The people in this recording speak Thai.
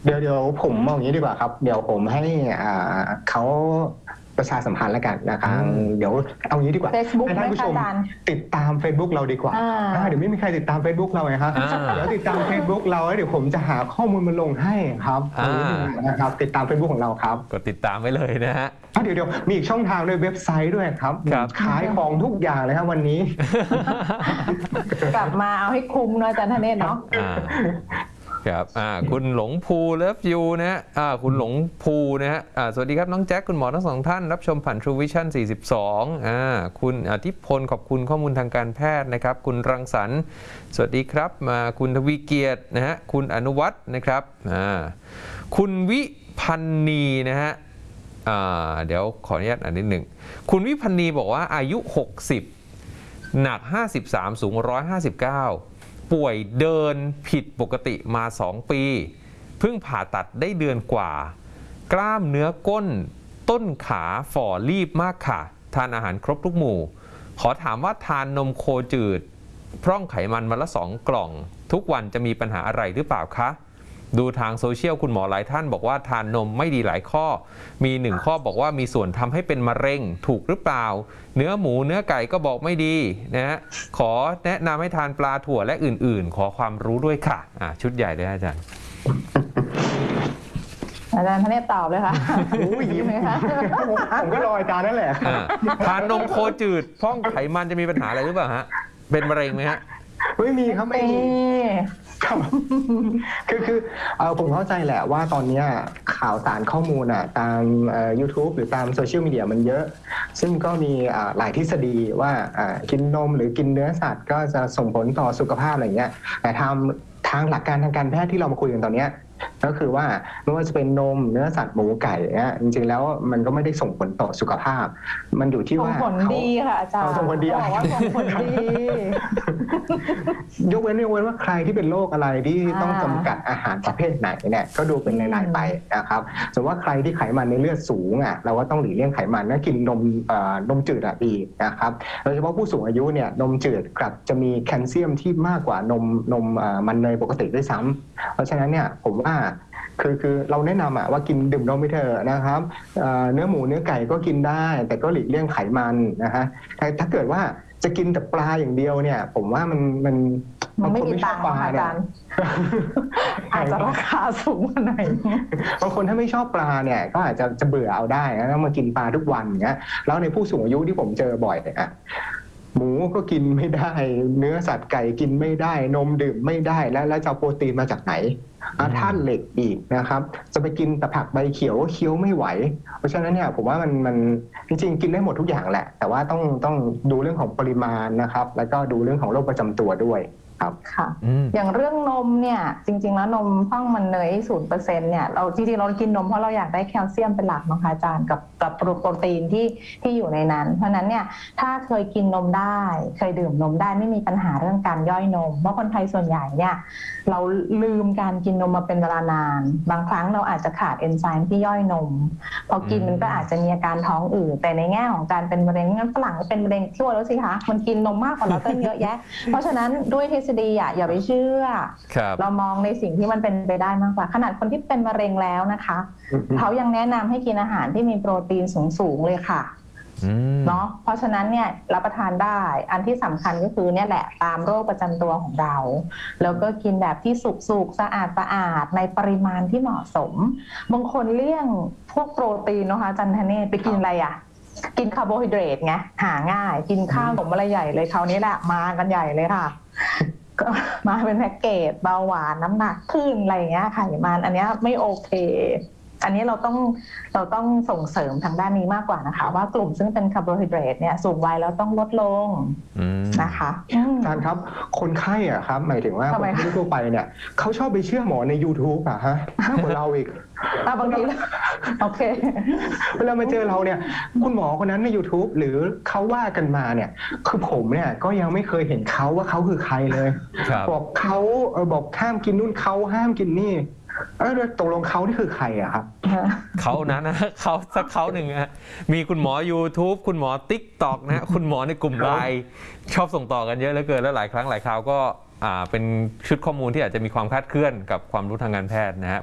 เดี๋ยวผมมองอย่างนี้ดีกว่าครับเดี๋ยวผมให้เขาประชาสัมพันธ์แล้วกันนะครับเดี๋ยวเอางี้ดีกว่า Facebook ให้ท่านผู้ชมติดตาม Facebook เราดีกว่าเดี๋ยวไม่มีใครติดตาม Facebook เราไงครับเดี๋ยวติดตาม Facebook เราแล้วเดี๋ยวผมจะหาข้อมูลมาลงให้ครับนะครับติดตาม Facebook ของเราครับกดติดตามไว้เลยนะฮะเดี๋ยวมีอีกช่องทางด้วยเว็บไซต์ด้วยครับขายของทุกอย่างเลยครับวันนี้กลับมาเอาให้คุ้มเนาะอาจารย์ธเนศเนาะครับคุณหลงภูเลิฟยูนะฮะคุณหลงภูนะฮะสวัสดีครับน้องแจ็คคุณหมอทั้งสองท่านรับชมผ่าน True Vision 42คุณอธิพลขอบคุณข้อมูลทางการแพทย์นะครับคุณรังสรรค์สวัสดีครับคุณทวีเกียรตินะฮะคุณอนุวัฒน์นะครับคุณวิพันนีนะฮะเดี๋ยวขออนุญาตอ่านนิดหนึ่งคุณวิพันนีบอกว่าอายุ60หนัก53สูง159ป่วยเดินผิดปกติมา2ปีเพิ่งผ่าตัดได้เดือนกว่ากล้ามเนื้อก้นต้นขาฝ่อรีบมากค่ะทานอาหารครบทุกหมู่ขอถามว่าทานนมโคจืดพร่องไขมันวันละ2 กล่องทุกวันจะมีปัญหาอะไรหรือเปล่าคะดูทางโซเชียลคุณหมอหลายท่านบอกว่าทานนมไม่ดีหลายข้อมี1ข้อบอกว่ามีส่วนทำให้เป็นมะเร็งถูกหรือเปล่าเนื้อหมูเนื้อไก่ก็บอกไม่ดีนะฮะขอแนะนำให้ทานปลาถั่วและอื่นๆขอความรู้ด้วยค่ะชุดใหญ่เลยอาจารย์ธเนศตอบเลยค่ะยิ้มไหมคะผมก็รออาจารย์นั่นแหละทานนมโคจืดพร่องไขมันจะมีปัญหาอะไรหรือเปล่าฮะเป็นมะเร็งไหมฮะไม่มีครับไม่มีคือผมเข้าใจแหละว่าตอนนี้ข่าวสารข้อมูลตาม YouTube หรือตามโซเชียลมีเดียมันเยอะซึ่งก็มีหลายทฤษฎีว่ากินนมหรือกินเนื้อสัตว์ก็จะส่งผลต่อสุขภาพอะไรเงี้ยแต่ทางหลักการทางการแพทย์ที่เรามาคุยกันตอนนี้ก็คือว่าไม่ว่าจะเป็นนมเนื้อสัตว์หมูไก่เนี่ยจริงๆแล้วมันก็ไม่ได้ส่งผลต่อสุขภาพมันอยู่ที่ว่าส่งผลดีค่ะอาจารย์ส่งผลดีบอกว่าส่งผลดียกเว้นว่าใครที่เป็นโรคอะไรที่ต้องจำกัดอาหารประเภทไหนเนี่ยก็ดูเป็นรายๆไปนะครับสมมติว่าใครที่ไขมันในเลือดสูงเราก็ต้องหลีกเลี่ยงไขมันนะกินนมจืดดีนะครับโดยเฉพาะผู้สูงอายุเนี่ยนมจืดกลับจะมีแคลเซียมที่มากกว่านมมันเนยปกติด้วยซ้ำเพราะฉะนั้นเนี่ยผมว่าคือเราแนะนำว่ากินดื่มนมไปเถอะนะครับเนื้อหมูเนื้อไก่ก็กินได้แต่ก็หลีกเลี่ยงไขมันนะฮะถ้าเกิดว่าจะกินแต่ปลาอย่างเดียวเนี่ยผมว่ามันไม่มีตังค์อาจารย์อาจจะราคาสูงหน่อยบางคนถ้าไม่ชอบปลาเนี่ยก็อาจจะเบื่อเอาได้นะมากินปลาทุกวันอย่างเงี้ยแล้วในผู้สูงอายุที่ผมเจอบ่อยหมูก็กินไม่ได้เนื้อสัตว์ไก่กินไม่ได้นมดื่มไม่ได้แล้วจะเอาโปรตีนมาจากไหนธาตุเหล็กอีกนะครับจะไปกินแต่ผักใบเขียวก็เคี้ยวไม่ไหวเพราะฉะนั้นเนี่ยผมว่ามันจริงๆกินได้หมดทุกอย่างแหละแต่ว่าต้องดูเรื่องของปริมาณนะครับแล้วก็ดูเรื่องของโรคประจำตัวด้วยค่ะอย่างเรื่องนมเนี่ยจริงๆแล้วนมพร่องมันเนย0%เนี่ยเราจริงๆเรากินนมเพราะเราอยากได้แคลเซียมเป็นหลักนะคะอาจารย์กับโปรตีนที่อยู่ในนั้นเพราะนั้นเนี่ยถ้าเคยกินนมได้เคยดื่มนมได้ไม่มีปัญหาเรื่องการย่อยนมเพราะคนไทยส่วนใหญ่เนี่ยเราลืมการกินนมมาเป็นเวลานานบางครั้งเราอาจจะขาดเอนไซม์ที่ย่อยนมพอกินมันก็อาจจะมีอาการท้องอืดแต่ในแง่ของการเป็นมะเร็งงั้นฝรั่งเป็นมะเร็งชั่วแล้วสิคะมันกินนมมากกว่าเราตั้งเยอะแยะเพราะฉะนั้นด้วยทฤษฎีอย่าไปเชื่อเรามองในสิ่งที่มันเป็นไปได้มากกว่าขนาดคนที่เป็นมะเร็งแล้วนะคะเขายังแนะนำให้กินอาหารที่มีโปรตีนสูงเลยค่ะเนาะเพราะฉะนั้นเนี่ยรับประทานได้อันที่สำคัญก็คือเนี่ยแหละตามโรคประจำตัวของเราแล้วก็กินแบบที่สุกสะอาดในปริมาณที่เหมาะสมบางคนเลี่ยงพวกโปรตีนนะคะจันทเนศไปกินอะไรกินคาร์โบไฮเดรตไงหาง่ายกินข้าวหนมอะไรใหญ่เลยคราวนี้แหละมากันใหญ่เลยค่ะมาเป็นแพ็กเกจเบาหวานน้ำหนักขึ้นอะไรอย่างเงี้ยไขมันอันนี้ไม่โอเคอันนี้เราต้องส่งเสริมทางด้านนี้มากกว่านะคะว่ากลุ่มซึ่งเป็นคาร์โบไฮเดรตเนี่ยสูงวัยแล้วต้องลดลงนะคะอาจารย์ครับคนไข้ครับหมายถึงว่าคนที่ทั่วไปเนี่ยเขาชอบไปเชื่อหมอใน YouTube ฮะเหมือนเราอีกบางทีโอเคเวลามาเจอเราเนี่ยคุณหมอคนนั้นใน YouTube หรือเขาว่ากันมาเนี่ยคือผมเนี่ยก็ยังไม่เคยเห็นเขาว่าเขาคือใครเลยบอกเขาบอกห้ามกินนู่นเขาห้ามกินนี่ตกลงเขาที่คือใครอะครับเขานั้นนะเขาสักเขาหนึ่งฮะมีคุณหมอ YouTube คุณหมอ TikTok นะฮะคุณหมอในกลุ่มไลน์ชอบส่งต่อกันเยอะเหลือเกินแล้วหลายครั้งหลายคราวก็เป็นชุดข้อมูลที่อาจจะมีความคลาดเคลื่อนกับความรู้ทางการแพทย์นะฮะ